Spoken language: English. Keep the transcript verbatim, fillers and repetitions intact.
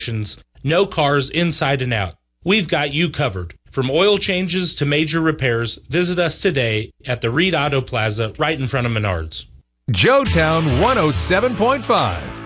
no cars inside and out. We've got you covered. From oil changes to major repairs, visit us today at the Reed Auto Plaza right in front of Menards. Joetown one oh seven point five.